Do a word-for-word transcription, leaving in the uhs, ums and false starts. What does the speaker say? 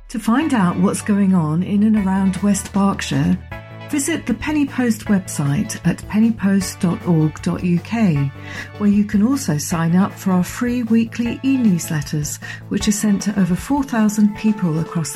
To find out what's going on in and around West Berkshire, visit the Penny Post website at penny post dot org dot U K, where you can also sign up for our free weekly e-newsletters, which are sent to over four thousand people across